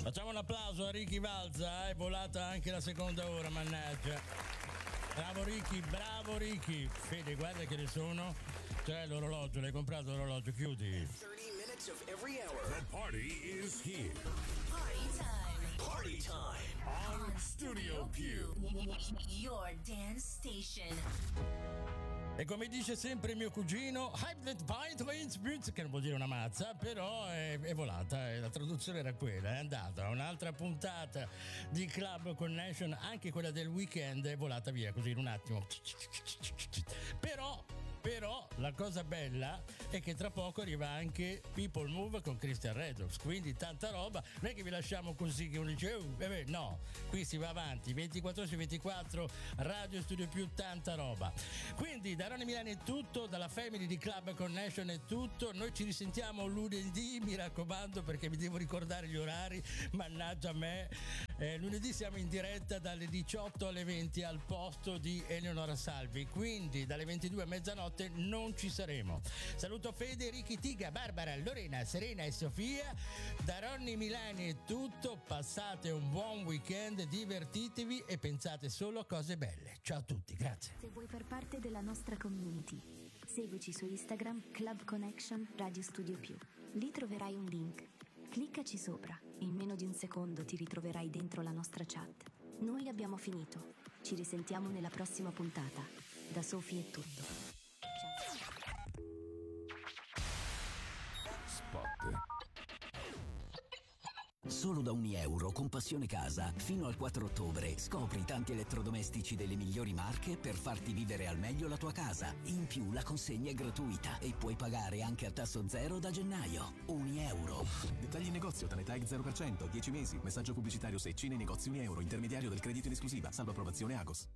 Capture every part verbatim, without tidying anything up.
Facciamo un applauso a Ricky Valza, è volata anche la seconda ora, mannaggia. Bravo Ricky, bravo Ricky. Fede, guarda che ne sono. C'è l'orologio, l'hai comprato l'orologio, chiudi. thirty minutes of every hour. The party is here. Party time. Party time. On Studio Più. Your dance station. E come dice sempre mio cugino, che non vuol dire una mazza, però è, è volata, la traduzione era quella, è andata. Un'altra puntata di Club Connection, anche quella del weekend, è volata via così in un attimo. Però, però, la cosa bella è che tra poco arriva anche People Move con Christian Redux, quindi tanta roba. Non è che vi lasciamo così che uno dice, oh, eh beh, no, qui si va avanti, ventiquattro su ventiquattro, Radio Studio Più, tanta roba. Quindi da Ronny Milani è tutto, dalla Family di Club Connection è tutto, noi ci risentiamo lunedì, mi raccomando, perché mi devo ricordare gli orari, mannaggia a me. Eh, lunedì siamo in diretta dalle diciotto alle venti al posto di Eleonora Salvi, quindi dalle ventidue a mezzanotte non ci saremo. Saluto Fede, Ricky, Tiga, Barbara, Lorena, Serena e Sofia. Da Ronny Milani è tutto, passate un buon weekend, divertitevi e pensate solo a cose belle. Ciao a tutti, grazie. Se vuoi far parte della nostra community, seguici su Instagram Club Connection Radio Studio Più. Lì troverai un link. Cliccaci sopra e in meno di un secondo ti ritroverai dentro la nostra chat. Noi abbiamo finito. Ci risentiamo nella prossima puntata. Da Sofì è tutto. Spot. Solo da ogni euro con Passione Casa fino al quattro ottobre scopri tanti elettrodomestici delle migliori marche per farti vivere al meglio la tua casa. In più la consegna è gratuita e puoi pagare anche a tasso zero da gennaio. Ogni euro. Dettagli in negozio, Tanetag zero per cento, dieci mesi, messaggio pubblicitario secci nei negozi Uni Euro, intermediario del credito in esclusiva, salvo approvazione Agos.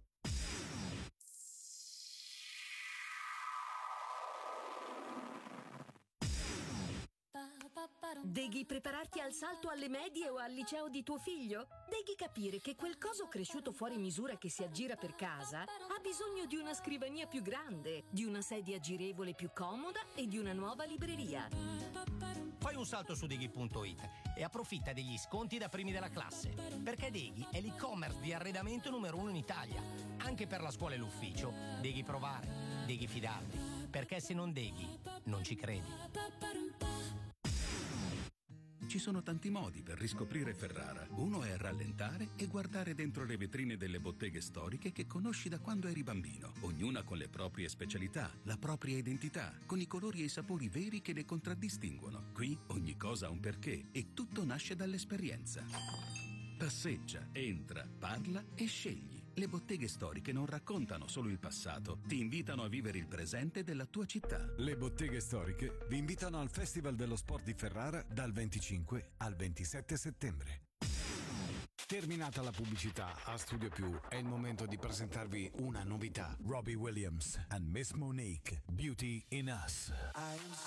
Devi prepararti al salto alle medie o al liceo di tuo figlio? Devi capire che quel coso cresciuto fuori misura che si aggira per casa ha bisogno di una scrivania più grande, di una sedia girevole più comoda e di una nuova libreria. Fai un salto su Deghi punto it e approfitta degli sconti da primi della classe, perché Deghi è l'e-commerce di arredamento numero uno in Italia. Anche per la scuola e l'ufficio devi provare, devi fidarti, perché se non Deghi non ci credi. Ci sono tanti modi per riscoprire Ferrara. Uno è rallentare e guardare dentro le vetrine delle botteghe storiche che conosci da quando eri bambino, ognuna con le proprie specialità, la propria identità, con i colori e i sapori veri che le contraddistinguono. Qui ogni cosa ha un perché e tutto nasce dall'esperienza. Passeggia, entra, parla e scegli. Le botteghe storiche non raccontano solo il passato, ti invitano a vivere il presente della tua città. Le botteghe storiche vi invitano al Festival dello Sport di Ferrara dal venticinque al ventisette settembre. Terminata la pubblicità a Studio Più, è il momento di presentarvi una novità. Robbie Williams and Miss Monique, Beauty in Us.